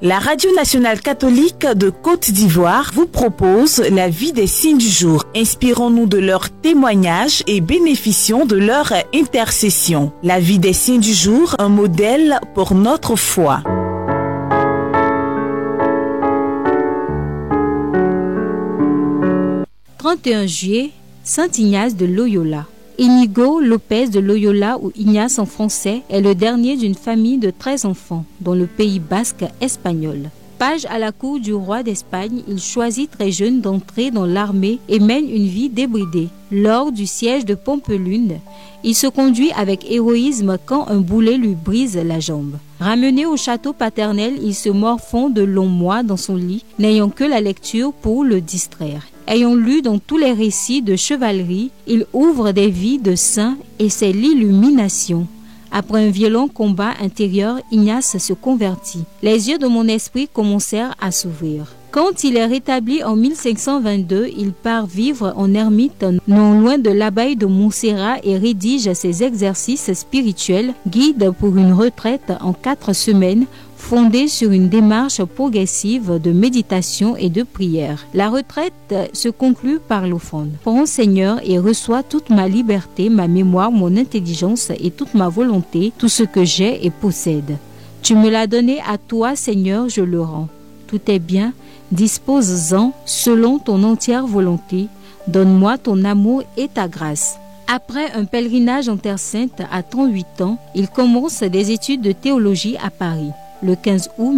La Radio nationale catholique de Côte d'Ivoire vous propose la vie des saints du jour. Inspirons-nous de leurs témoignages et bénéficions de leur intercession. La vie des saints du jour, un modèle pour notre foi. « 31 juillet, Saint Ignace de Loyola. Inigo Lopez de Loyola, ou Ignace en français, est le dernier d'une famille de 13 enfants, dans le Pays basque espagnol. Page à la cour du roi d'Espagne, il choisit très jeune d'entrer dans l'armée et mène une vie débridée. Lors du siège de Pampelune, il se conduit avec héroïsme quand un boulet lui brise la jambe. Ramené au château paternel, il se morfond de longs mois dans son lit, n'ayant que la lecture pour le distraire. Ayant lu dans tous les récits de chevalerie, il ouvre des vies de saints et c'est l'illumination. Après un violent combat intérieur, Ignace se convertit. Les yeux de mon esprit commencèrent à s'ouvrir. Quand il est rétabli en 1522, il part vivre en ermite non loin de l'abbaye de Montserrat et rédige ses exercices spirituels, guide pour une retraite en 4 semaines, fondée sur une démarche progressive de méditation et de prière. La retraite se conclut par l'offrande. Prends, Seigneur, et reçois toute ma liberté, ma mémoire, mon intelligence et toute ma volonté, tout ce que j'ai et possède. Tu me l'as donné, à toi, Seigneur, je le rends. Tout est bien, dispose-en selon ton entière volonté. Donne-moi ton amour et ta grâce. Après un pèlerinage en Terre Sainte à 38 ans, il commence des études de théologie à Paris. Le 15 août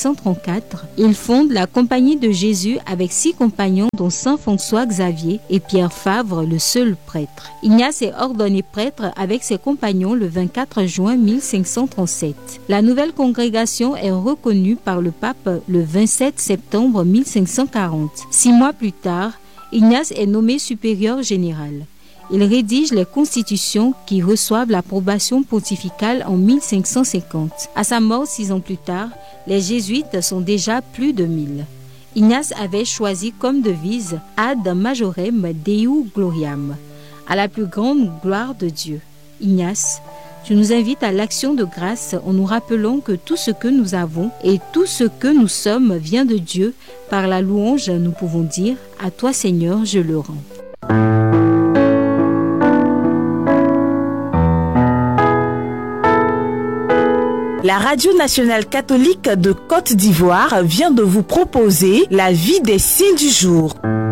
1534, il fonde la Compagnie de Jésus avec 6 compagnons dont Saint François Xavier et Pierre Favre, le seul prêtre. Ignace est ordonné prêtre avec ses compagnons le 24 juin 1537. La nouvelle congrégation est reconnue par le pape le 27 septembre 1540. 6 mois plus tard, Ignace est nommé supérieur général. Il rédige les constitutions qui reçoivent l'approbation pontificale en 1550. À sa mort 6 ans plus tard, les jésuites sont déjà plus de 1000. Ignace avait choisi comme devise Ad majorem Deu gloriam, à la plus grande gloire de Dieu. Ignace, tu nous invites à l'action de grâce en nous rappelant que tout ce que nous avons et tout ce que nous sommes vient de Dieu. Par la louange, nous pouvons dire « À toi Seigneur, je le rends ». La Radio nationale catholique de Côte d'Ivoire vient de vous proposer la vie des saints du jour.